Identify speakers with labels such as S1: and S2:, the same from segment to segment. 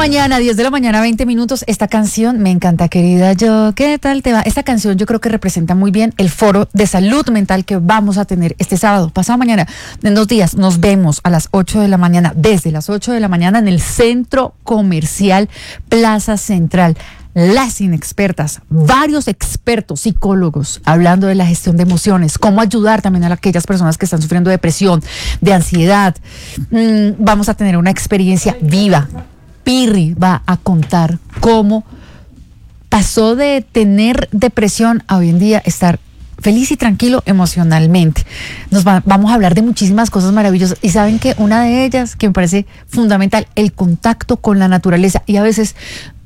S1: mañana, 10 de la mañana, 20 minutos. Esta canción me encanta, querida yo. ¿Qué tal te va? Esta canción yo creo que representa muy bien el foro de salud mental que vamos a tener este sábado, pasado mañana. En 2 días nos vemos a las 8 de la mañana, desde las 8 de la mañana en el Centro Comercial Plaza Central. Las inexpertas, varios expertos, psicólogos, hablando de la gestión de emociones, cómo ayudar también a aquellas personas que están sufriendo de depresión, de ansiedad. Vamos a tener una experiencia viva. Pirri va a contar cómo pasó de tener depresión a hoy en día estar feliz y tranquilo emocionalmente. Vamos a hablar de muchísimas cosas maravillosas y saben que una de ellas que me parece fundamental, el contacto con la naturaleza, y a veces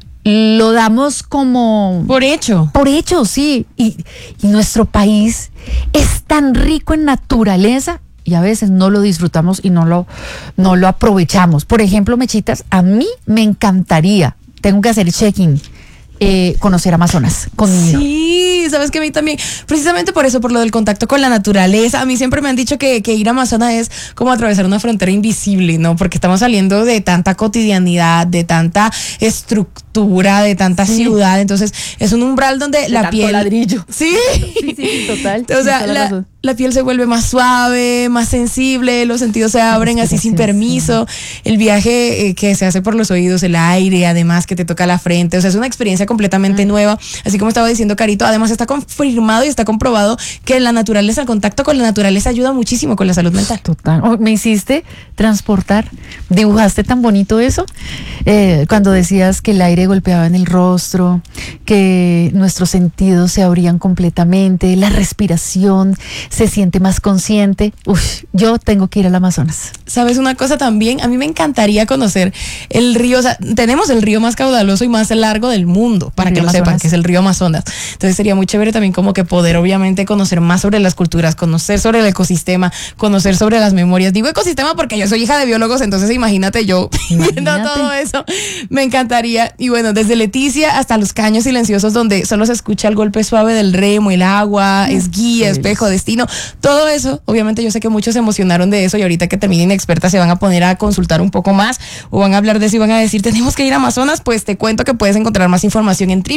S1: lo damos como
S2: por hecho,
S1: sí, y nuestro país es tan rico en naturaleza y a veces no lo disfrutamos y no lo aprovechamos. Por ejemplo, Mechitas, a mí me encantaría, tengo que hacer check-in, conocer Amazonas con mi hijo.
S2: Sí, sabes que a mí también, precisamente por eso, por lo del contacto con la naturaleza, a mí siempre me han dicho que ir a Amazonas es como atravesar una frontera invisible, ¿no? Porque estamos saliendo de tanta cotidianidad, de tanta estructura, de tanta ciudad, entonces es un umbral donde
S1: de
S2: la piel...
S1: ladrillo.
S2: Sí,
S1: total.
S2: O sea, la piel se vuelve más suave, más sensible, los sentidos se abren así sin permiso, el viaje que se hace por los oídos, el aire, además que te toca la frente, o sea, es una experiencia completamente nueva, así como estaba diciendo Carito, además está confirmado y está comprobado que la naturaleza, el contacto con la naturaleza ayuda muchísimo con la salud mental.
S1: Total. Me hiciste transportar, dibujaste tan bonito eso, cuando decías que el aire golpeaba en el rostro, que nuestros sentidos se abrían completamente, la respiración se siente más consciente. Yo tengo que ir al Amazonas.
S2: ¿Sabes una cosa también? A mí me encantaría conocer el río, o sea, tenemos el río más caudaloso y más largo del mundo, para que lo sepan, que es el río Amazonas. Entonces sería muy chévere también como que poder obviamente conocer más sobre las culturas, conocer sobre el ecosistema, conocer sobre las memorias. Digo ecosistema porque yo soy hija de biólogos, entonces imagínate yo viendo todo eso. Me encantaría. Y bueno, desde Leticia hasta los caños silenciosos donde solo se escucha el golpe suave del remo, el agua, esguía, espejo, destino, todo eso. Obviamente yo sé que muchos se emocionaron de eso y ahorita que terminen expertas se van a poner a consultar un poco más o van a hablar de eso y van a decir tenemos que ir a Amazonas. Pues te cuento que puedes encontrar más información en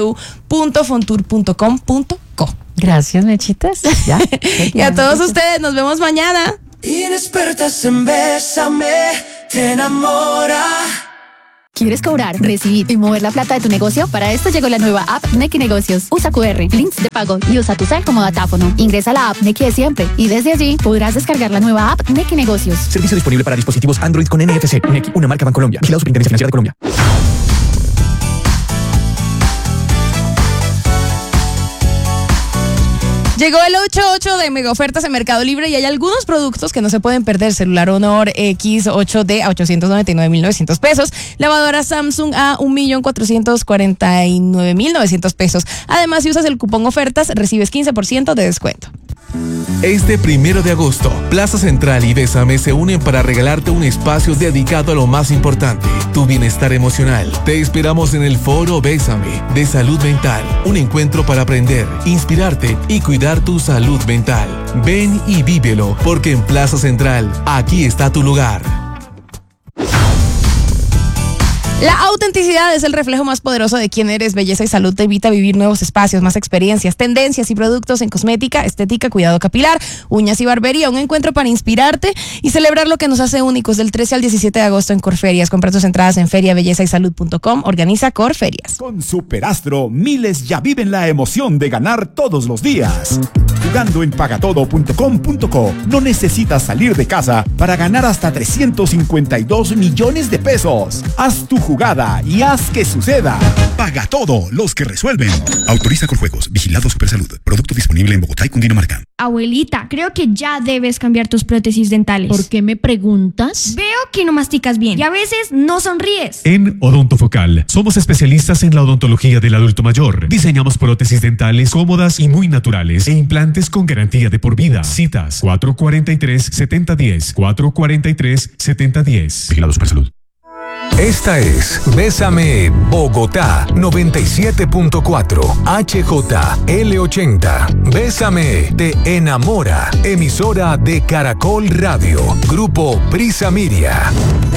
S2: www.fontour.com.co.
S1: Gracias, Mechitas. Ya.
S2: Y a todos ustedes, nos vemos mañana.
S3: Inexpertas en Bésame, te enamora.
S4: ¿Quieres cobrar, recibir y mover la plata de tu negocio? Para esto llegó la nueva app Nequi Negocios. Usa QR, links de pago y usa tu cel como datáfono. Ingresa a la app Nequi de siempre y desde allí podrás descargar la nueva app Nequi Negocios.
S5: Servicio disponible para dispositivos Android con NFC. Nequi, una marca Bancolombia. Vigilado Superintendencia Financiera de Colombia.
S2: Llegó el 8.8 de mega ofertas en Mercado Libre y hay algunos productos que no se pueden perder. Celular Honor X 8D a 899,900 pesos. Lavadora Samsung a 1,449,900 pesos. Además, si usas el cupón ofertas, recibes 15% de descuento.
S6: Este 1 de agosto, Plaza Central y Bésame se unen para regalarte un espacio dedicado a lo más importante, tu bienestar emocional. Te esperamos en el Foro Bésame de Salud Mental, un encuentro para aprender, inspirarte y cuidar tu salud mental. Ven y vívelo, porque en Plaza Central, aquí está tu lugar.
S2: La autenticidad es el reflejo más poderoso de quién eres. Belleza y salud te invita a vivir nuevos espacios, más experiencias, tendencias y productos en cosmética, estética, cuidado capilar, uñas y barbería. Un encuentro para inspirarte y celebrar lo que nos hace únicos del 13 al 17 de agosto en Corferias. Compra tus entradas en feriabellezaysalud.com. Organiza Corferias.
S7: Con Superastro, miles ya viven la emoción de ganar todos los días. Jugando en pagatodo.com.co, no necesitas salir de casa para ganar hasta 352 millones de pesos. Haz tu jugada y haz que suceda. Paga Todo, los que resuelven. Autoriza con juegos. Vigilado Supersalud. Producto disponible en Bogotá y Cundinamarca.
S8: Abuelita, creo que ya debes cambiar tus prótesis dentales.
S9: ¿Por qué me preguntas?
S8: Veo que no masticas bien y a veces no sonríes.
S10: En Odontofocal somos especialistas en la odontología del adulto mayor. Diseñamos prótesis dentales cómodas y muy naturales e implantes con garantía de por vida. Citas 443-7010, 443-7010.
S11: Vigilado Supersalud. Esta es Bésame Bogotá 97.4 HJL80. Bésame te enamora. Emisora de Caracol Radio. Grupo Prisa Miria.